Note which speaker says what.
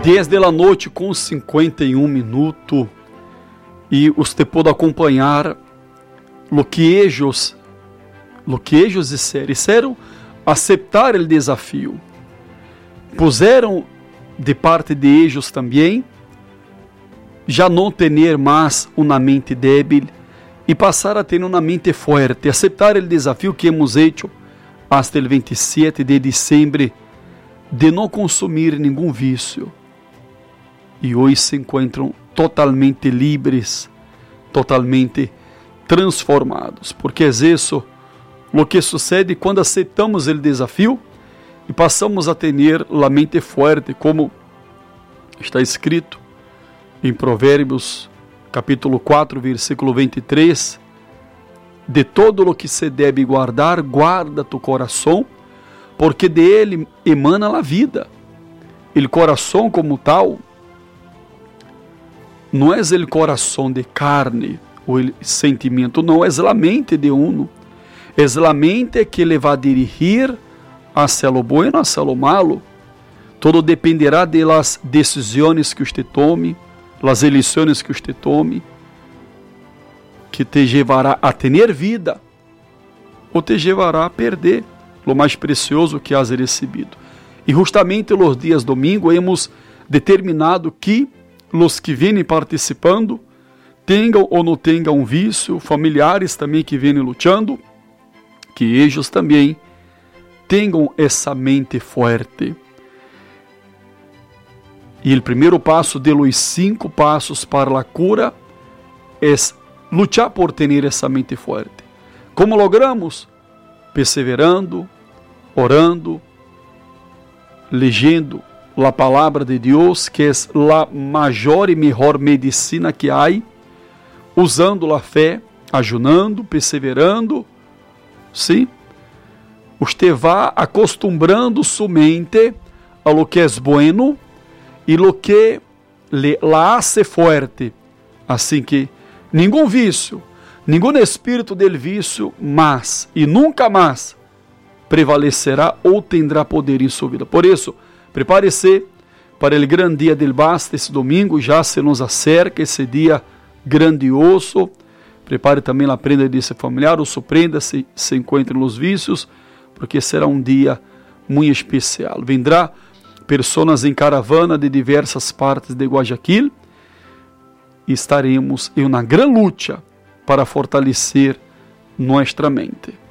Speaker 1: 10 da noite com 51 minutos e você pode acompanhar lo que eles disseram, aceitar o desafio. Puseram de parte de eles também já não ter mais uma mente débil e passar a ter uma mente forte, aceitar o desafio que hemos hecho hasta el 27 de diciembre de não consumir nenhum vício. E hoje se encontram totalmente livres, totalmente transformados, porque é isso o que sucede quando aceitamos o desafio e passamos a ter a mente forte, como está escrito em Provérbios, capítulo 4, versículo 23, de todo o que se deve guardar, guarda tu coração, porque de ele emana a vida. O coração como tal não é o coração de carne, o sentimento, não, é a mente de uno. É a mente que le vai dirigir hacia lo bueno, hacia lo malo. Todo dependerá de las decisões que usted tome, las eleições que usted tome, que te llevará a ter vida ou te llevará a perder lo mais precioso que has recebido. E justamente nos dias domingo hemos determinado que os que vêm participando tenham ou não tenham um vício, familiares também que vêm lutando, que eles também tenham essa mente forte. E o primeiro passo de los 5 passos para a cura é lutar por ter essa mente forte. Como logramos? Perseverando, orando, leyendo a palavra de Deus, que é a maior e melhor medicina que há, usando a fé, ayunando, perseverando. Sim, você vai acostumbrando sua mente a lo que é bueno e lo que la hace forte. Assim que nenhum vício, nenhum espírito del vício mais e nunca mais prevalecerá ou terá poder em sua vida. Por isso, prepare-se para o grande dia del basta. Esse domingo já se nos acerca, esse dia grandioso. Prepare também a prenda desse familiar, ou sua prenda se encontre nos vícios, porque será um dia muito especial. Vendrá pessoas em caravana de diversas partes de Guayaquil e estaremos em uma grande luta para fortalecer nossa mente.